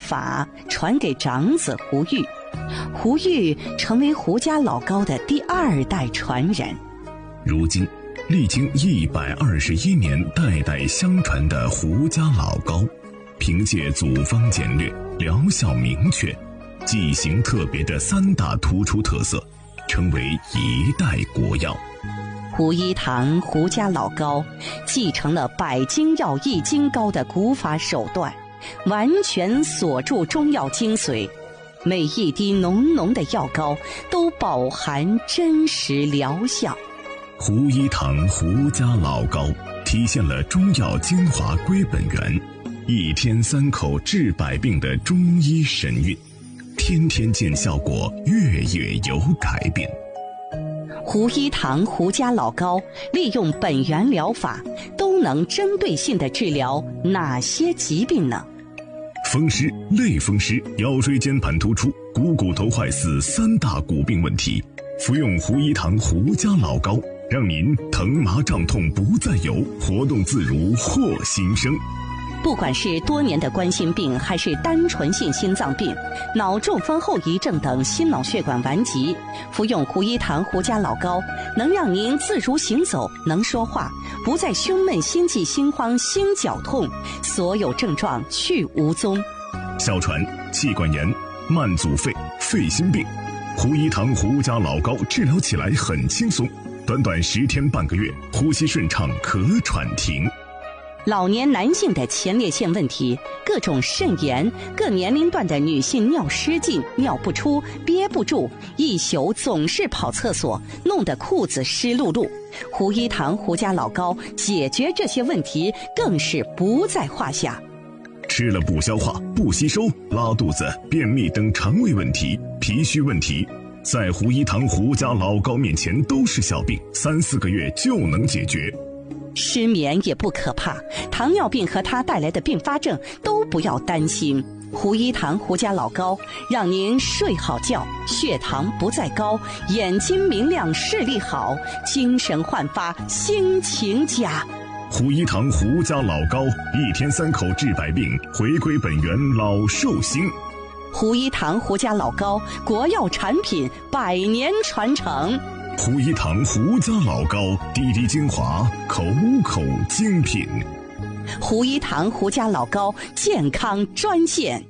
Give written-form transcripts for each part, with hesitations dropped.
法传给长子胡玉，胡玉成为胡家老高的第2代传人。 如今历经121年代代相传的胡家老高，凭借祖方简略、疗效明确、剂型特别的3大突出特色，成为一代国药。 胡一堂胡家老高继承了百金药一斤膏的古法手段，完全锁住中药精髓，每一滴浓浓的药膏都饱含真实疗效。 胡一堂胡家老高体现了中药精华归本源，1天3口治百病的中医神韵，天天见效果，月月有改变。 胡一堂胡家老高利用本源疗法，都能针对性地治疗哪些疾病呢？ 风湿、类风湿、腰椎间盘突出、股头坏死3大骨病问题，服用胡一堂胡家老高，让您疼麻胀痛不再有，活动自如获新生。 不管是多年的冠心病，还是单纯性心脏病、脑中风后遗症等心脑血管顽疾，服用胡一堂胡家老高，能让您自如行走，能说话，不再胸闷、心悸、心慌、心绞痛，所有症状去无踪。 哮喘、气管炎、慢阻肺、肺心病，胡一堂胡家老高治疗起来很轻松，短短10天半个月，呼吸顺畅，可喘停。 老年男性的前列腺问题，各种肾炎，各年龄段的女性尿失禁、尿不出、憋不住，一宿总是跑厕所，弄得裤子湿漉漉。胡一堂胡家老高解决这些问题更是不在话下。 吃了不消化、不吸收、拉肚子、便秘等肠胃问题、脾虚问题，在胡一堂胡家老高面前都是小病，3、4个月就能解决。 失眠也不可怕，糖尿病和它带来的并发症都不要担心。胡一堂胡家老高让您睡好觉，血糖不再高，眼睛明亮，视力好，精神焕发，心情佳。 胡一堂胡家老高1天3口治百病，回归本源老寿星。 胡一堂胡家老高国药产品100年传承。 胡一堂胡家老高滴滴精华，口口精品。 胡一堂胡家老高健康专线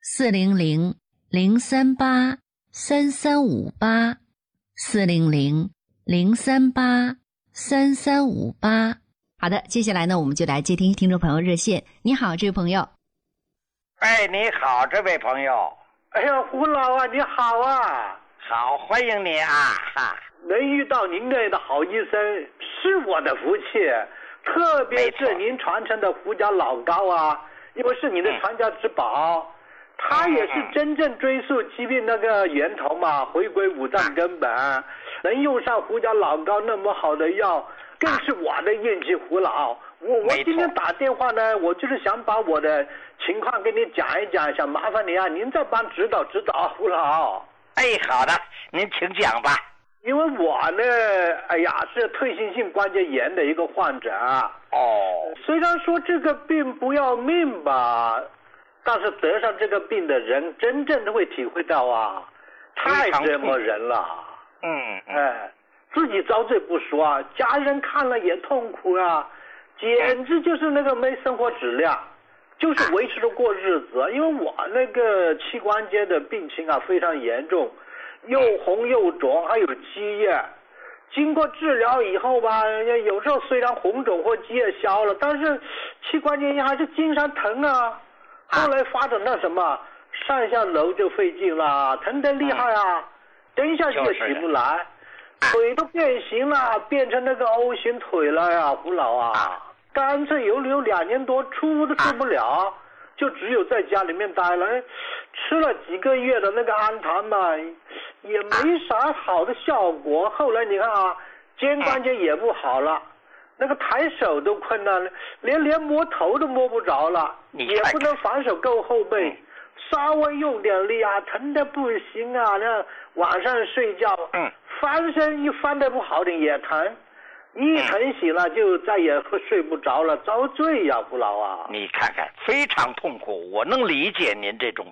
400-038-3358，400-038-3358。好的，接下来呢，我们就来接听听众朋友热线。你好，这位朋友。 哎，你好，这位朋友。 哎呀，胡老啊，你好啊。 好，欢迎你啊！哈， 能遇到您这样的好医生是我的福气，特别是您传承的胡家老高啊，因为是您的传家之宝，他也是真正追溯疾病那个源头嘛，回归五脏根本，能用上胡家老高那么好的药，更是我的运气。胡老，我今天打电话呢，我就是想把我的情况跟你讲一讲，想麻烦你啊，您再帮指导指导胡老。 哎，好的，您请讲吧。 因为我呢，哎呀，是退行性关节炎的一个患者。 哦。 虽然说这个病不要命吧，但是得上这个病的人真正会体会到啊，太折磨人了。哎，自己遭罪不说啊，家人看了也痛苦啊，简直就是那个没生活质量。就是维持着过日子，因为我那个膝关节的病情啊非常严重，又红又肿，还有积液。经过治疗以后吧，有时候虽然红肿或积液消了，但是膝关节炎还是经常疼啊。后来发展到什么，上下楼就费劲了，疼得厉害啊，蹲下去也起不来，腿都变形了，变成那个 O 型腿了呀，胡老啊。干脆有2年多出都出不了，就只有在家里面待了。吃了几个月的那个安thần嘛，也没啥好的效果。后来你看啊，肩关节也不好了，那个抬手都困难了，连摸头都摸不着了，也不能反手够后背，稍微用点力啊，疼得不行啊。那晚上睡觉，翻身一翻得不好点也疼。一疼醒了就再也睡不着了，遭罪呀，胡老啊！ 你看看，非常痛苦，我能理解您这种